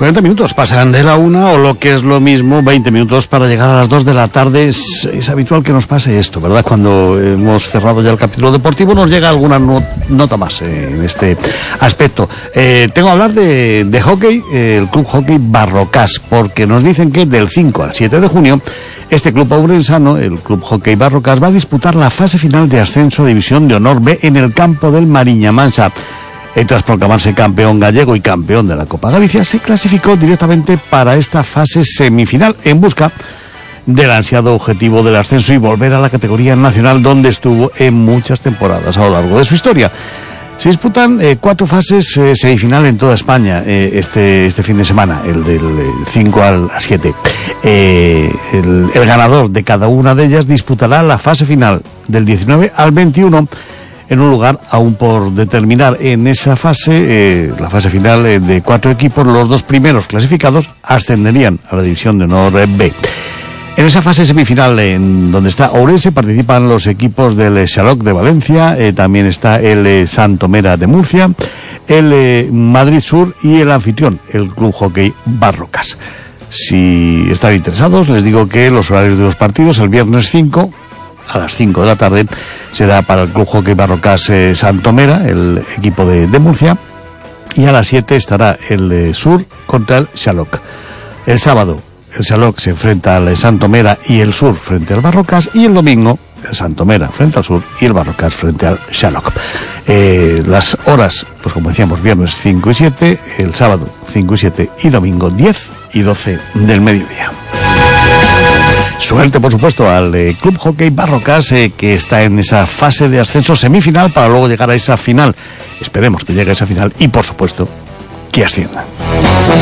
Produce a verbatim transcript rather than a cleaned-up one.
cuarenta minutos pasan de la una, o lo que es lo mismo, veinte minutos para llegar a las dos de la tarde. Es, es habitual que nos pase esto, ¿verdad? Cuando hemos cerrado ya el capítulo deportivo, nos llega alguna no, nota más eh, en este aspecto. Eh, tengo que hablar de, de hockey, eh, el Club Hockey Barrocas, porque nos dicen que del cinco al siete de junio, este club ourensano, el Club Hockey Barrocas, va a disputar la fase final de ascenso a División de Honor B en el campo del Mariña Mansa. Y tras proclamarse campeón gallego y campeón de la Copa Galicia, se clasificó directamente para esta fase semifinal en busca del ansiado objetivo del ascenso y volver a la categoría nacional donde estuvo en muchas temporadas a lo largo de su historia. Se disputan eh, cuatro fases eh, semifinal en toda España eh, este este fin de semana, el del cinco al siete. Eh, el, el ganador de cada una de ellas disputará la fase final del diecinueve al veintiuno en un lugar aún por determinar. En esa fase, eh, la fase final eh, de cuatro equipos, los dos primeros clasificados ascenderían a la División de Honor B. En esa fase semifinal, en donde está Ourense, participan los equipos del Xaloc de Valencia, eh, también está el eh, Santomera de Murcia, el eh, Madrid Sur y el anfitrión, el Club Hockey Barrocas. Si están interesados, les digo que los horarios de los partidos, el viernes cinco, a las cinco de la tarde, será para el Club Hockey Barrocas eh, Santomera, el equipo de, de Murcia, y a las siete estará el eh, Sur contra el Xaloc. El sábado, el Xaloc se enfrenta al Santomera y el Sur frente al Barrocas, y el domingo, el Santomera frente al Sur y el Barrocas frente al Xaloc. Eh, las horas, pues como decíamos, viernes cinco y siete, el sábado cinco y siete y domingo diez y doce del mediodía. Suerte, por supuesto, al eh, Club Hockey Barrocas, eh, que está en esa fase de ascenso semifinal para luego llegar a esa final. Esperemos que llegue a esa final y, por supuesto, que ascienda.